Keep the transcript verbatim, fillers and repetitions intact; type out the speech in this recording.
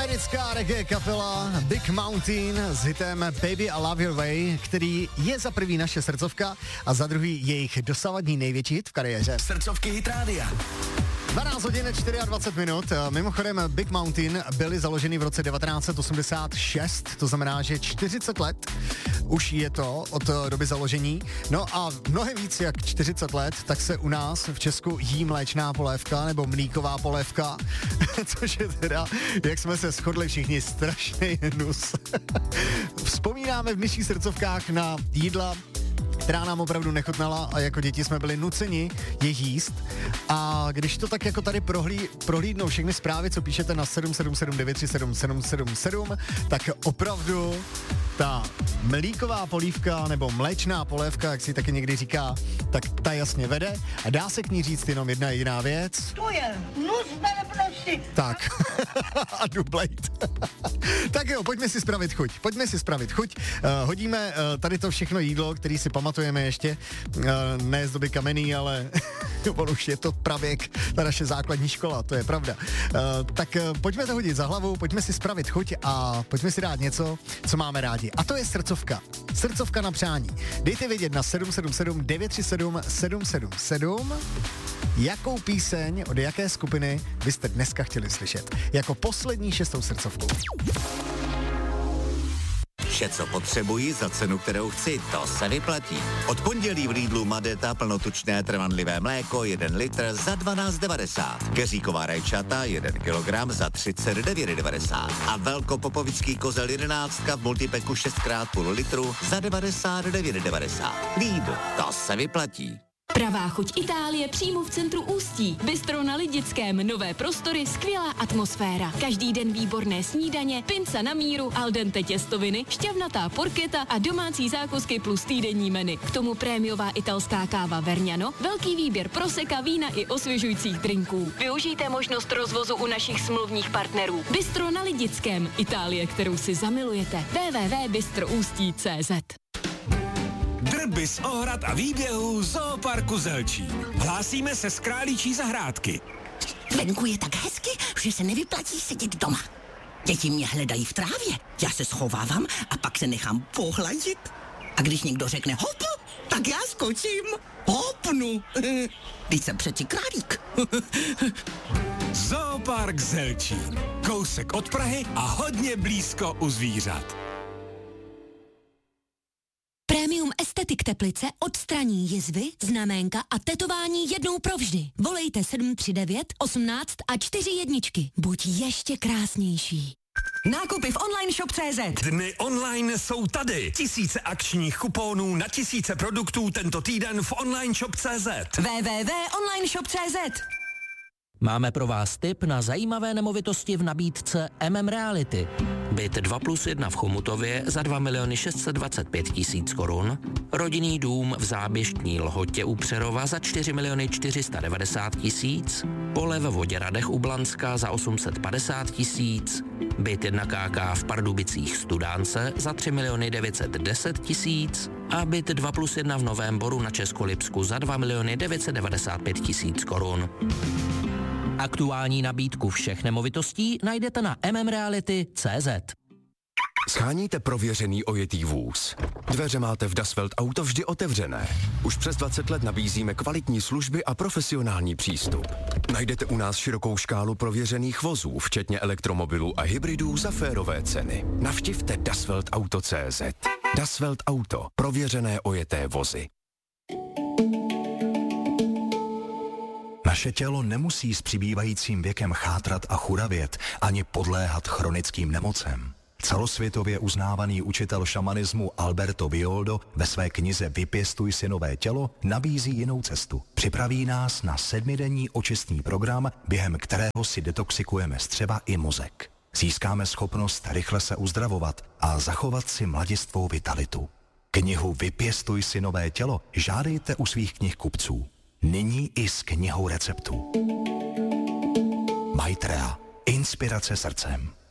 Americká reggae kapela Big Mountain s hitem Baby I Love Your Way, který je za prvý naše srdcovka a za druhý jejich dosavadní největší hit v kariéře. Srdcovky Hit Rádia. dvanáct hodin dvacet čtyři minut. Mimochodem Big Mountain byly založeny v roce devatenáct set osmdesát šest, to znamená, že čtyřicet let už je to od doby založení. No a mnohem víc jak čtyřicet let, tak se u nás v Česku jí mléčná polévka nebo mlíková polévka, což je teda, jak jsme se shodli všichni, strašný hnus. Vzpomínáme v dnešních srdcovkách na jídla, která nám opravdu nechutnala a jako děti jsme byli nuceni je jíst. A když to tak jako tady prohlí, prohlídnou všechny zprávy, co píšete na sedm sedm sedm devět tři sedm sedm sedm sedm, tak opravdu ta mlíková polívka nebo mléčná polévka, jak si taky někdy říká, tak ta jasně vede a dá se k ní říct jenom jedna jediná věc. To je hnus velebnosti. Tak. A dublejt. Tak jo, pojďme si spravit chuť. Pojďme si spravit chuť. Uh, hodíme uh, tady to všechno jídlo, který si pamatujeme ještě. Uh, ne z doby kamenný, ale on už je to pravěk, ta naše základní škola, to je pravda. Uh, tak uh, pojďme to hodit za hlavu, pojďme si spravit chuť a pojďme si dát něco, co máme rádi. A to je srdcovka. Srdcovka na přání. Dejte vědět na sedm sedm sedm devět tři sedm sedm sedm sedm, jakou píseň od jaké skupiny byste dneska chtěli slyšet. Jako poslední šestou srdcovku. Vše, co potřebuji za cenu, kterou chci, to se vyplatí. Od pondělí v Lidlu Madeta plnotučné trvanlivé mléko jeden litr za dvanáct devadesát. Keříková rajčata jeden kilogram za třicet devět devadesát. A velkopopovický kozel jedenáctka v multipeku šest krát půl litru za devadesát devět devadesát. Lidl, to se vyplatí. Pravá chuť Itálie přímo v centru Ústí. Bistro na Lidickém, nové prostory, skvělá atmosféra. Každý den výborné snídaně, pinca na míru, al dente těstoviny, šťavnatá porketa a domácí zákusky plus týdenní menu. K tomu prémiová italská káva Vergnano, velký výběr proseka, vína i osvěžujících drinků. Využijte možnost rozvozu u našich smluvních partnerů. Bistro na Lidickém, Itálie, kterou si zamilujete. w w w tečka bistro ústí tečka c z. Drby z ohrad a výběhů Zooparku Zelčín. Hlásíme se z Králíčí zahrádky. Venku je tak hezky, že se nevyplatí sedět doma. Děti mě hledají v trávě, já se schovávám a pak se nechám pohladit. A když někdo řekne hop, tak já skočím. Hopnu. Když jsem přeci králík. Zoopark Zelčín. Kousek od Prahy a hodně blízko u zvířat. Premium Estetik Teplice odstraní jizvy, znaménka a tetování jednou provždy. Volejte sedm tři devět osmnáct a čtyři jedničky. Buď ještě krásnější. Nákupy v online shop tečka cé zet. Dny online jsou tady. Tisíce akčních kuponů na tisíce produktů tento týden v online shop tečka cé zet. w w w tečka online shop tečka cé zet. Máme pro vás tip na zajímavé nemovitosti v nabídce M M Reality. Byt dva plus jedna v Chomutově za dva miliony šest set dvacet pět tisíc korun, rodinný dům v Záběštní Lhotě u Přerova za čtyři miliony čtyři sta devadesát tisíc, pole ve Voděradech u Blanska za osm set padesát tisíc, byt jedna ká ká v Pardubicích Studánce za tři miliony devět set deset tisíc a byt dva plus jedna v Novém Boru na Českolipsku za dva miliony devět set devadesát pět tisíc korun. Aktuální nabídku všech nemovitostí najdete na m m reality tečka cé zet. Sháníte prověřený ojetý vůz. Dveře máte v Dasvelt Auto vždy otevřené. Už přes dvacet let nabízíme kvalitní služby a profesionální přístup. Najdete u nás širokou škálu prověřených vozů, včetně elektromobilů a hybridů za férové ceny. Navštivte dasvelt auto tečka cé zet. Dasvelt Auto. Prověřené ojeté vozy. Naše tělo nemusí s přibývajícím věkem chátrat a churavět ani podléhat chronickým nemocem. Celosvětově uznávaný učitel šamanismu Alberto Villoldo ve své knize Vypěstuj si nové tělo nabízí jinou cestu. Připraví nás na sedmidenní očistný program, během kterého si detoxikujeme střeva i mozek. Získáme schopnost rychle se uzdravovat a zachovat si mladistvou vitalitu. Knihu Vypěstuj si nové tělo žádejte u svých knihkupců. Nyní i s knihou receptů. Maitrea. Inspirace srdcem.